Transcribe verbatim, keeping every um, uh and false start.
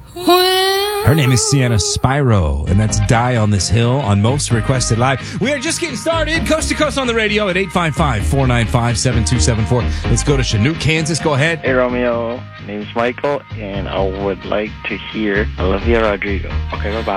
Her name is Sienna Spyro, and that's Die on This Hill on Most Requested Live. We are just getting started, coast to coast on the radio at eight five five, four nine five, seven two seven four. Let's go to Chanute, Kansas. Go ahead. Hey, Romeo. Name's Michael, and I would like to hear Olivia Rodrigo. Okay, bye-bye.